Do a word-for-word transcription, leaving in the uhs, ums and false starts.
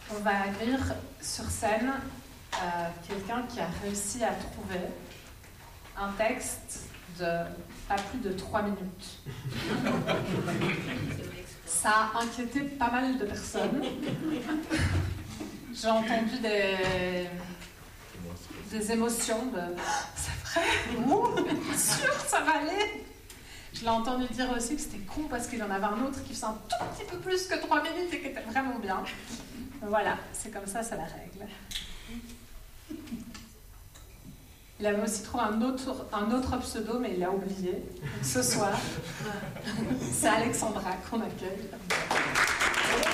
On va accueillir sur scène euh, quelqu'un qui a réussi à trouver un texte de pas plus de trois minutes. Ça a inquiété pas mal de personnes. J'ai entendu des, des émotions de « c'est vrai, oh, bien sûr, ça va aller !» Je l'ai entendu dire aussi que c'était con parce qu'il y en avait un autre qui faisait un tout petit peu plus que trois minutes et qui était vraiment bien. Voilà, c'est comme ça, c'est la règle. Il avait aussi trouvé un autre, un autre pseudo, mais il l'a oublié. Donc, ce soir, c'est Alexandra qu'on accueille.